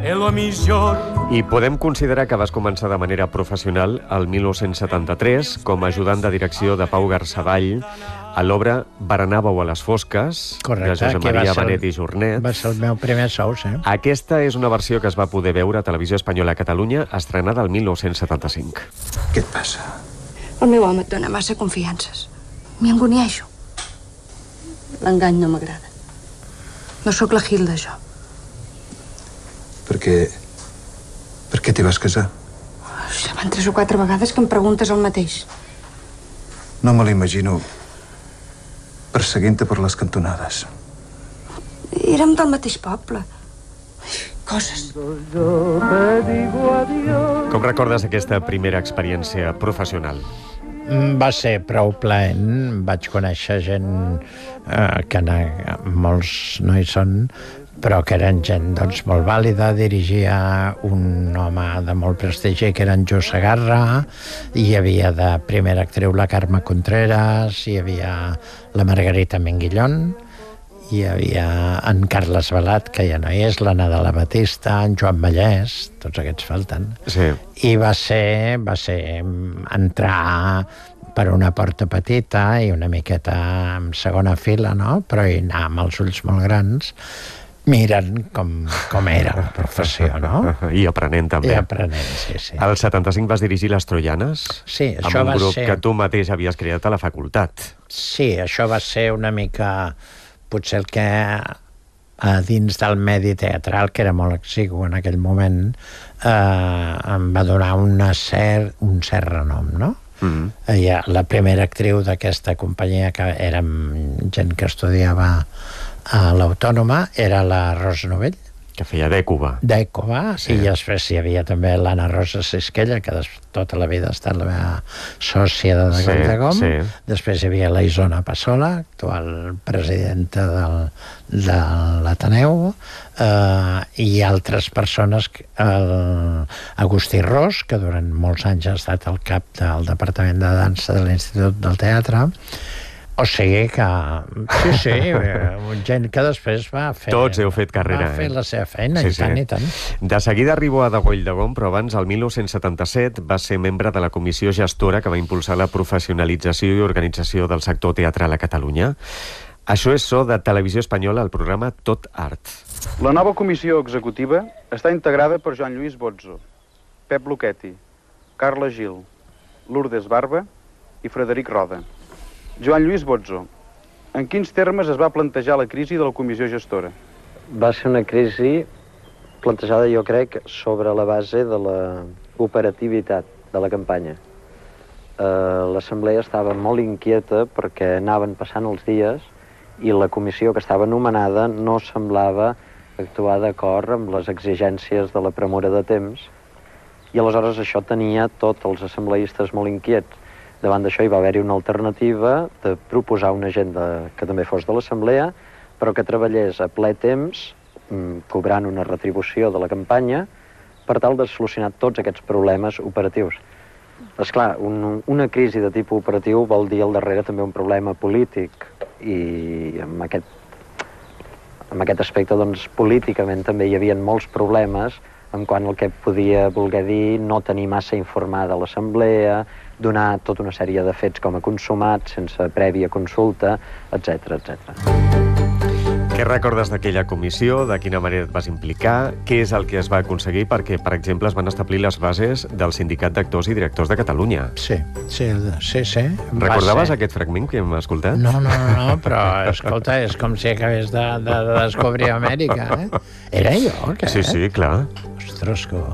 I podem considerar que vas començar de manera professional el 1973 com a ajudant de direcció de Pau Garceball a l'obra Berenàveu a les fosques, de Josep Maria Benet i Jornet. Va ser el meu primer sou, sí. Aquesta és una versió que es va poder veure a Televisió Espanyola a Catalunya, estrenada el 1975. Què et passa? El meu home et dona massa confiances. M'hi angonieixo. L'engany no m'agrada. No sóc la Hilda, jo. Per què t'hi vas casar? Ja van 3 o 4 vegades que em preguntes el mateix. No me l'imagino perseguint-te per les cantonades. Érem del mateix poble. Coses. Com recordes aquesta primera experiència professional? Va ser prou plaent. Vaig conèixer gent que molts no hi són, però que eren gent doncs, molt vàlida. Dirigia un home de molt prestigi, que era en Jo Segarra. Hi havia de primera actriu la Carme Contreras, hi havia la Margarita Menguillón, hi havia en Carles Balat, que ja no hi és, la Nadala Batista, en Joan Vallès, tots aquests falten. Sí. I va ser entrar per una porta petita i una miqueta en segona fila, no? Però hi anar amb els ulls molt grans, mirant com era la professió, no? I aprenent, també. I aprenent, sí. Al 75 vas dirigir Les Troianes? Sí, això va ser... Amb un grup que tu mateix havies creat a la facultat. Sí, això va ser una mica... Potser el que a dins del medi teatral, que era molt exigu en aquell moment, em va donar un cert renom, no? La primera actriu d'aquesta companyia, que érem gent que estudiava a l'Autònoma, era la Rosa Novell, que feia d'Ècova. Sí. I després hi havia també l'Anna Rosa Sisquella, que tota la vida ha estat la meva sòcia de Gom. Després hi havia la Isona Passola, actual presidenta de l'Ateneu, i altres persones, Agustí Ros, que durant molts anys ha estat el cap del Departament de Dansa de l'Institut del Teatre. O sigui que... Sí, gent que després va fer... Tots heu fet carrera, Va fer la seva feina, i tant. De seguida arribo a Degoll de Gom, però abans, el 1977, va ser membre de la comissió gestora que va impulsar la professionalització i organització del sector teatral a Catalunya. Això és so de Televisió Espanyola, el programa Tot Art. La nova comissió executiva està integrada per Joan Lluís Bozzo, Pep Luchetti, Carla Gil, Lourdes Barba i Frederic Roda. Joan Lluís Bozzo, en quins termes es va plantejar la crisi de la comissió gestora? Va ser una crisi plantejada, jo crec, sobre la base de l'operativitat de la campanya. L'assemblea estava molt inquieta perquè anaven passant els dies i la comissió que estava nomenada no semblava actuar d'acord amb les exigències de la premura de temps, i aleshores això tenia tots els assembleistes molt inquiets. Davant d'això hi va haver-hi una alternativa de proposar una agenda que també fos de l'assemblea, però que treballés a ple temps, cobrant una retribució de la campanya, per tal de solucionar tots aquests problemes operatius. Esclar, una crisi de tipus operatiu vol dir al darrere també un problema polític, i amb aquest aspecte, doncs, políticament també hi havia molts problemes en quant al que podia voler dir no tenir massa informada l'assemblea, donar tota una sèrie de fets com a consumats sense prèvia consulta, etc. Què recordes d'aquella comissió? De quina manera et vas implicar? Què és el que es va aconseguir? Perquè, per exemple, es van establir les bases del Sindicat d'Actors i Directors de Catalunya. Sí. Recordaves aquest fragment que hem escoltat? No, però, escolta, és com si acabés de descobrir Amèrica, Era jo, què? Sí, clar. Ostres, que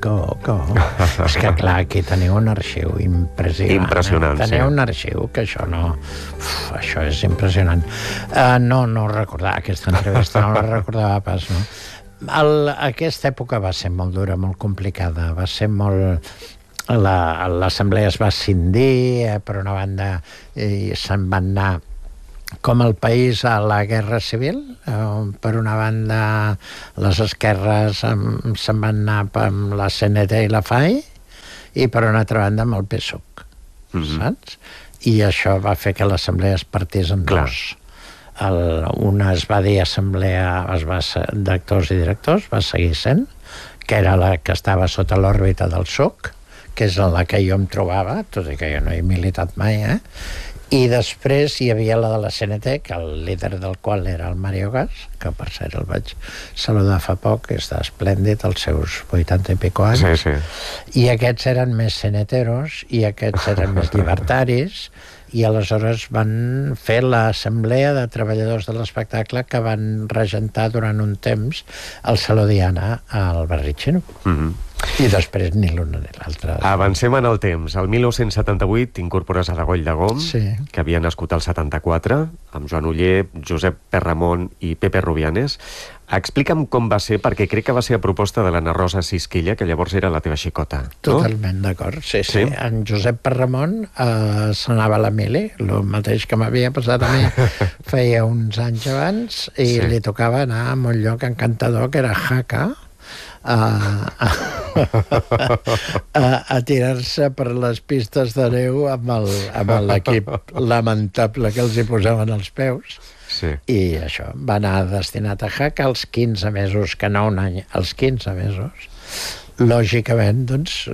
és que, clar, aquí teniu un arxiu impressionant. Teniu un arxiu que això no... això és impressionant. No recordava aquesta entrevista, no la recordava pas, no? Aquesta època va ser molt dura, molt complicada, va ser molt... L'assemblea es va escindir, per una banda, i se'n van anar com el país a la Guerra Civil. Per una banda, les esquerres se'n van anar amb la CNT i la FAI, i per una altra banda amb el PSUC, saps? I això va fer que l'assemblea es partís en dos. una es va dir assemblea d'actors i directors, va seguir sent, que era la que estava sota l'òrbita del SUC, que és en la que jo em trobava, tot i que jo no he militat mai, I després hi havia la de la CNT, que el líder del qual era el Mario Gas, que per cert el vaig saludar fa poc, que està esplèndid, als seus 80 i pico anys. Sí, sí. I aquests eren més ceneteros, i aquests eren més llibertaris, i aleshores van fer l'assemblea de treballadors de l'espectacle que van regentar durant un temps el Saló Diana al barri Xino. I després ni l'una ni l'altra. Avancem en el temps. El 1978 t'incorpores a Degoll de Gom, que havia nascut al 74, amb Joan Oller, Josep Perramon i Pepe Rubianes. Explica'm com va ser, perquè crec que va ser a proposta de l'Anna Rosa Sisquilla, que llavors era la teva xicota. Totalment d'acord, sí. En Josep Perramon s'anava a la mili, el mateix que m'havia passat a mi feia uns anys abans, i li tocava anar a un lloc encantador, que era Jaca, a tirar-se per les pistes de neu amb l'equip lamentable que els hi posaven als peus. I això, va anar destinat a Jaca als 15 mesos, que no un any, als 15 mesos. Lògicament, doncs,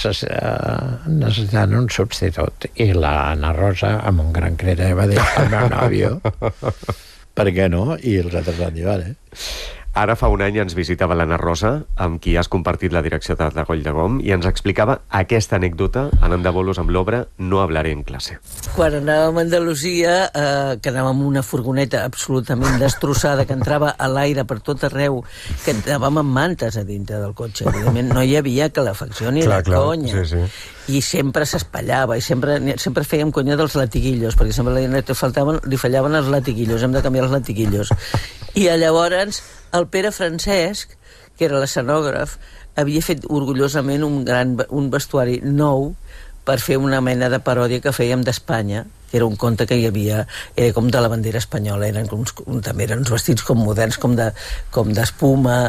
necessitant un substitut. I l'Anna Rosa, amb un gran criteri, va dir al meu nòvio, per què no? I els altres van dir, vale. Ara fa un any ens visitava l'Anna Rosa, amb qui has compartit la direcció de Degoll de Gom, i ens explicava aquesta anècdota anant de bolos amb l'obra No hablaré en classe. Quan anàvem a Andalusia, que anàvem amb una furgoneta absolutament destrossada, que entrava a l'aire per tot arreu, que anàvem amb mantes a dintre del cotxe. Evidentment no hi havia calefacció ni la conya. I sempre s'espallava, i sempre fèiem conya dels latiguillos, perquè sempre li fallaven els latiguillos, hem de canviar els latiguillos. I llavors el Pere Francesc, que era l'escenògraf, havia fet orgullosament un vestuari nou per fer una mena de paròdia que fèiem d'Espanya, que era un conte que hi havia, era com de la bandera espanyola, també eren uns vestits com moderns, com d'espuma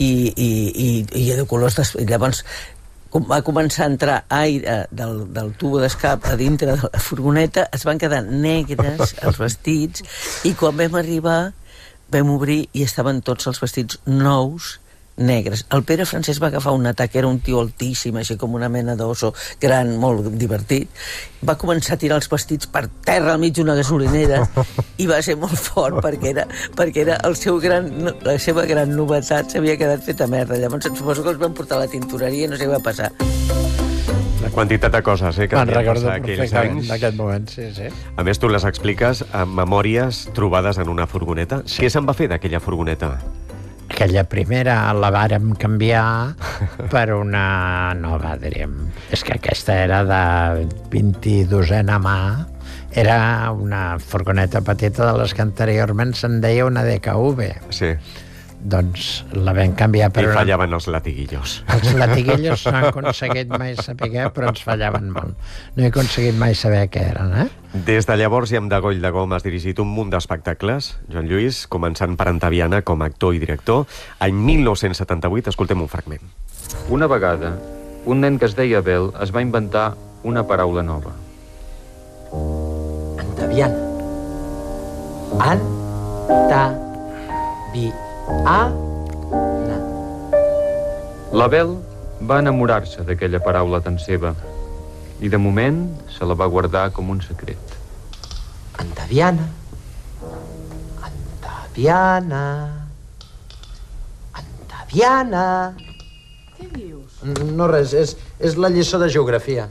i de colors d'espuma. Llavors va començar a entrar aire del tubo d'escap a dintre de la furgoneta, es van quedar negres els vestits, i quan vam arribar vam obrir i estaven tots els vestits nous, negres. El Pere Francesc va agafar un atac, era un tio altíssim, així com una mena d'oso, gran, molt divertit. Va començar a tirar els vestits per terra al mig d'una gasolinera i va ser molt fort perquè era la seva gran novetat, s'havia quedat feta merda. Llavors suposo que els van portar a la tintoreria i no sé què va passar. La quantitat de coses que havia passat aquells anys. D'aquest moment, sí. A més, tu les expliques amb memòries trobades en una furgoneta. Què se'n va fer d'aquella furgoneta? Aquella primera la vàrem canviar per una nova, diríem. És que aquesta era de 22a mà. Era una furgoneta petita de les que anteriorment se'n deia una DKV. Sí. Doncs la vam canviar per I fallaven els latiguillos. Els latiguillos no han aconseguit mai saber, però ens fallaven molt. No he aconseguit mai saber què eren, Des de llavors i amb Degoll de Gom has dirigit un munt d'espectacles, Joan Lluís, començant per Antaviana com a actor i director. Any 1978, escoltem un fragment. Una vegada, un nen que es deia Abel es va inventar una paraula nova. Antaviana. L'Abel va enamorar-se d'aquella paraula tan seva i de moment se la va guardar com un secret. Antaviana. Què dius? No res, és la lliçó de geografia.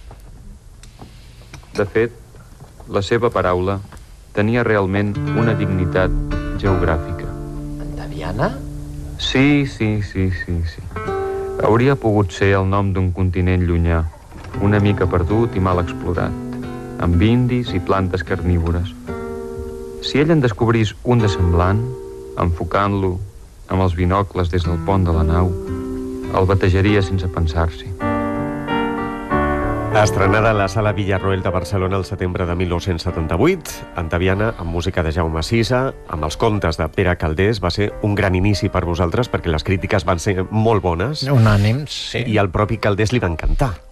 De fet, la seva paraula tenia realment una dignitat geogràfica. Antaviana? Sí. Hauria pogut ser el nom d'un continent llunyà, una mica perdut i mal explorat, amb indis i plantes carnívores. Si ell en descobrís un de semblant, enfocant-lo amb els binocles des del pont de la nau, el batejaria sense pensar-s'hi. Estrenada a la Sala Villarroel de Barcelona el setembre de 1978, Antaviana, amb música de Jaume Sisa, amb els contes de Pere Calders, va ser un gran inici per vosaltres perquè les crítiques van ser molt bones. Unànims, sí. I al propi Calders li va encantar.